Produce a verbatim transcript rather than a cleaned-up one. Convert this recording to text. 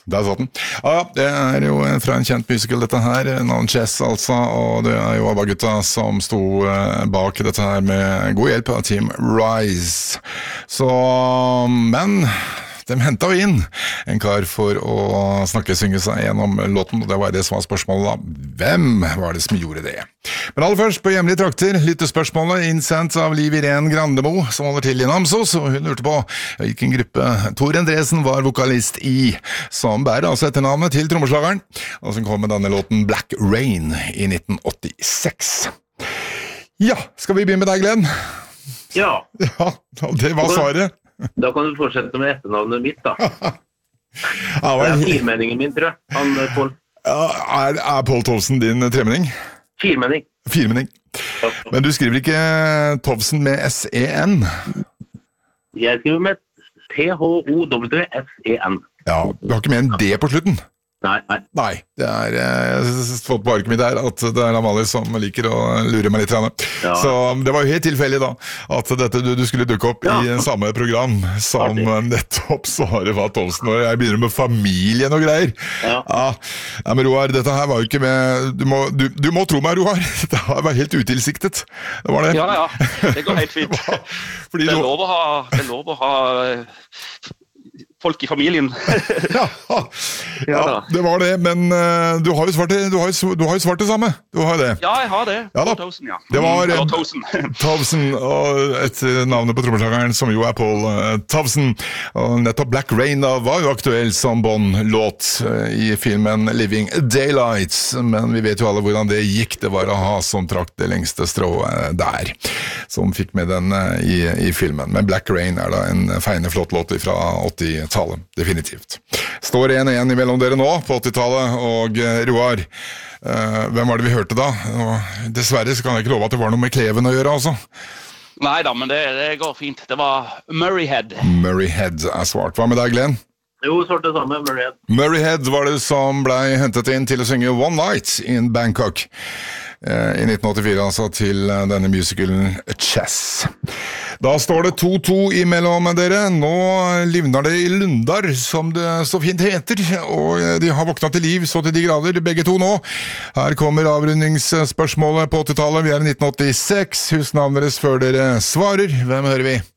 Der satt den. Ja, det er jo fra en kjent musical dette her, navn Chess altså, og det er jo ABBA-gutta som sto bak dette her med god hjelp av Team Rise. Så, men de hentet jo inn en kar for å snakke, synge seg gjennom låten, og det var det som var spørsmålet da. Hvem var det som gjorde det? Men aller først, på hjemlige trakter, lyttespørsmålet innsendt av Liv Irene Grandemo, som holder til i Namsos, og hun lurte på hvilken gruppe Tor Endresen var vokalist i, som bærer altså etternavnet til trommeslageren, og som kom med denne låten Black Rain i nitten åttiseks. Ja, skal vi begynne med deg, Glenn? Ja. Ja, det var svaret. Da kan du fortsette med etternavnet mitt, da. Ja, det er firmenningen min, tror jeg. Han, Paul. Ja, er, er Paul Tovsen din tremenning? Firmenning. Firmenning. Men du skriver ikke Tovsen med S E N? Jeg skriver med T H O W S E N. Ja, du har ikke med en D på slutten? Nei, nei. Nei, det er, jeg har fått på arket mitt der at det er Amalie som liker å lure meg litt. Ja. Så det var jo helt tilfeldig da, at dette, du, du skulle dukke opp ja. I samme program som nettopp svaret var Tovsen, og jeg begynner med familien og greier. Ja. Ja. Ja, men Roar, dette her var jo ikke med, du må, du, du må tro meg, Roar, dette her var helt utilsiktet. Det var det. Ja, ja, det går helt fint. Fordi det er lov å ha, det er lov å ha folk i familien. ja, ja, det var det, men uh, du har jo svart det, du har jo, du har jo svart det samme. Du har det. Ja, jeg har det. Ja, da. Tovsen, ja. Det var mm, Tovsen. Tovsen, og et navnet på trommeslageren som jo er Paul uh, Tovsen. Og nettopp Black Rain da var jo aktuell som Bond-låt uh, i filmen Living Daylights, men vi vet jo alle hvordan det gikk. Det var å ha som trakt det lengste strået der, som fikk med den uh, i, i filmen. Men Black Rain er da en feiende flott låt fra åttitallet. Definitivt. Står en igjen imellom dere nå på åttitallet, og Roar, uh, hvem var det vi hørte da? Og dessverre så kan jeg ikke love at det var noe med Kleven å gjøre, altså. Neida, men det, det går fint. Det var Murrayhead. Murrayhead er svart. Hva med deg, Glenn? Jo, svart det samme, Murrayhead. Murrayhead var det som ble hentet inn til å synge One Night in Bangkok i nitten åttifire, altså til denne musicalen Chess. Da står det to to imellom dere. Nå livner det i Lundar, som det så fint heter, og de har våknet til liv så til de grader, begge to nå. Her kommer avrundingsspørsmålet på åttitallet. Vi er i nitten åttiseks. Husnavnet deres før dere svarer. Hvem hører vi?